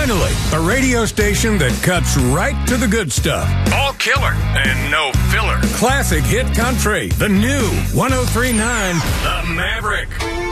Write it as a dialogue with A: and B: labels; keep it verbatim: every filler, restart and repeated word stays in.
A: Finally, a radio station that cuts right to the good stuff. All killer and no filler. Classic hit country. The new one oh three point nine The Maverick.